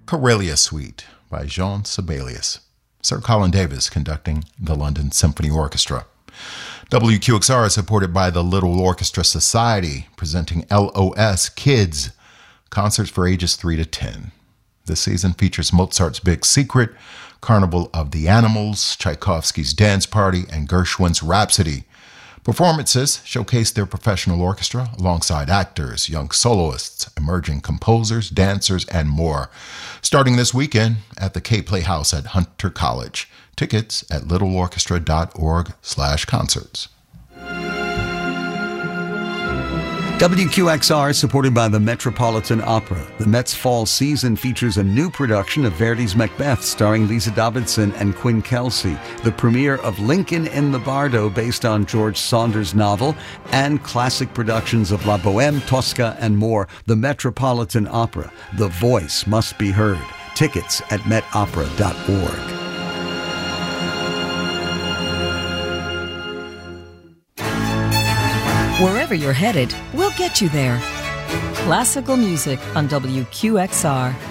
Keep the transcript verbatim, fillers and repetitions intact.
Corelia Suite by Jean Sibelius. Sir Colin Davis conducting the London Symphony Orchestra. W Q X R is supported by the Little Orchestra Society, presenting L O S Kids, concerts for ages three to ten. This season features Mozart's Big Secret, Carnival of the Animals, Tchaikovsky's Dance Party, and Gershwin's Rhapsody. Performances showcase their professional orchestra alongside actors, young soloists, emerging composers, dancers, and more. Starting this weekend at the K Playhouse at Hunter College. Tickets at littleorchestra.org slash concerts. W Q X R is supported by the Metropolitan Opera. The Met's fall season features a new production of Verdi's Macbeth starring Lisa Davidson and Quinn Kelsey, the premiere of Lincoln in the Bardo based on George Saunders' novel, and classic productions of La Bohème, Tosca, and more. The Metropolitan Opera. The voice must be heard. Tickets at met opera dot org. Wherever you're headed, we'll get you there. Classical music on W Q X R.